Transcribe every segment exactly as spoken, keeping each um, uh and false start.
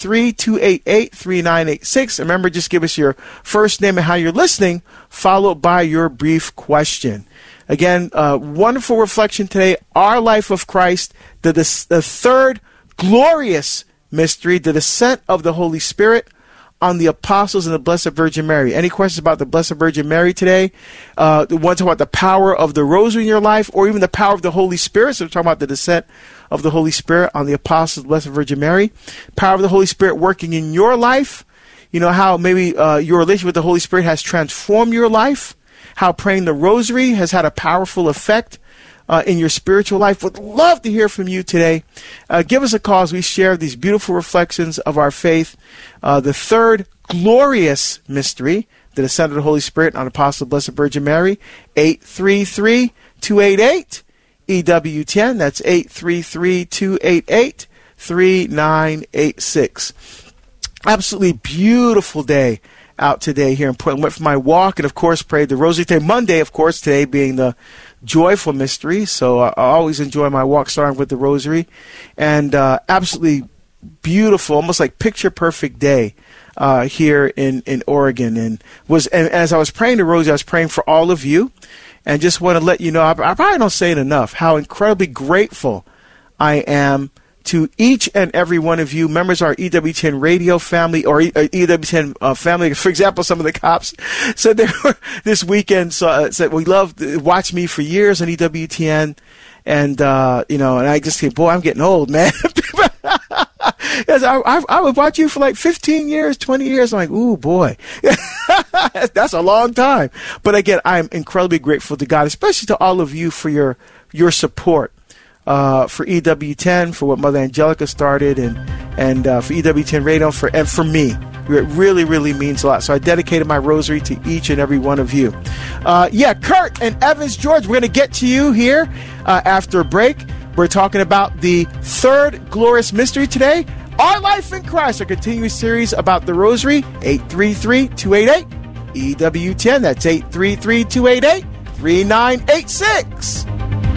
three, two eight eight, three nine eight six. Remember, just give us your first name and how you're listening, followed by your brief question. Again, uh, wonderful reflection today. Our life of Christ, the, the, the third glorious mystery, the descent of the Holy Spirit on the apostles and the Blessed Virgin Mary. Any questions about the Blessed Virgin Mary today? Uh, the one talking about the power of the rosary in your life, or even the power of the Holy Spirit. So we're talking about the descent of the Holy Spirit on the apostles, the Blessed Virgin Mary. Power of the Holy Spirit working in your life. You know, how maybe uh, your relationship with the Holy Spirit has transformed your life. How praying the rosary has had a powerful effect Uh, in your spiritual life. Would love to hear from you today. Uh, give us a call as we share these beautiful reflections of our faith. Uh, the third glorious mystery, the descent of the Holy Spirit on Apostle Blessed Virgin Mary. eight three three, two eight eight, E W T N. That's eight three three, two eight eight, three nine eight six. Absolutely beautiful day out today here in Portland. Went for my walk and, of course, prayed the rosary today. Monday, of course, today being the joyful mystery. So uh, I always enjoy my walk starting with the rosary. And uh, absolutely beautiful, almost like picture-perfect day uh, here in, in Oregon. And was and as I was praying the rosary, I was praying for all of you. And just want to let you know, I, I probably don't say it enough, how incredibly grateful I am to each and every one of you, members of our E W T N radio family, or E W T N uh, family. For example, some of the cops said they were this weekend, so, uh, said we love watch me for years on E W T N, and uh, you know, and I just think, boy, I'm getting old, man. Yes, I, I, I would watch you for like fifteen years, twenty years. I'm like, ooh, boy, that's a long time. But again, I'm incredibly grateful to God, especially to all of you for your your support. Uh, for E W T N, for what Mother Angelica started, and and uh, for E W T N Radio, for and for me, it really, really means a lot. So I dedicated my rosary to each and every one of you. Uh, yeah, Kurt and Evans George, we're going to get to you here uh, after a break. We're talking about the third glorious mystery today, Our Life in Christ, a continuing series about the rosary. eight three three, two eight eight, E W T N. That's eight three three, two eight eight, three nine eight six.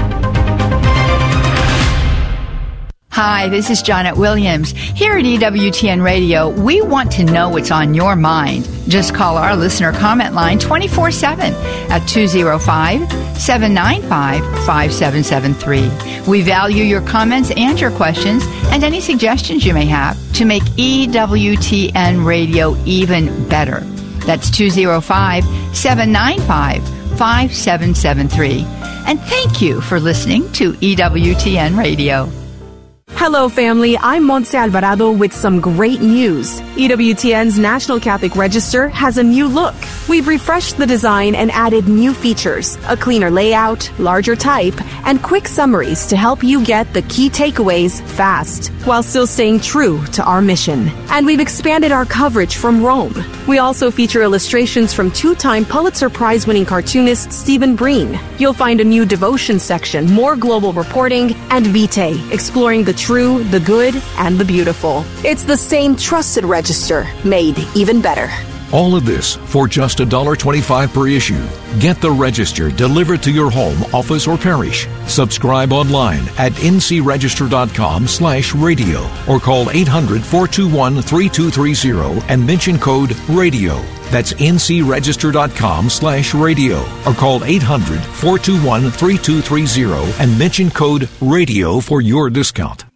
Hi, this is Janet Williams. Here at E W T N Radio, we want to know what's on your mind. Just call our listener comment line twenty-four seven at two oh five, seven nine five, five seven seven three. We value your comments and your questions and any suggestions you may have to make E W T N Radio even better. That's two oh five, seven nine five, five seven seven three. And thank you for listening to E W T N Radio. Hello, family. I'm Montse Alvarado with some great news. E W T N's National Catholic Register has a new look. We've refreshed the design and added new features, a cleaner layout, larger type, and quick summaries to help you get the key takeaways fast, while still staying true to our mission. And we've expanded our coverage from Rome. We also feature illustrations from two-time Pulitzer Prize-winning cartoonist Stephen Breen. You'll find a new devotion section, more global reporting, and Vitae, exploring the true, the good, and the beautiful. It's the same trusted register, made even better. All of this for just one dollar twenty-five per issue. Get the Register delivered to your home, office, or parish. Subscribe online at ncregister.com slash radio or call eight hundred, four two one, three two three zero and mention code RADIO. That's ncregister.com slash radio or call eight hundred, four two one, three two three zero and mention code RADIO for your discount.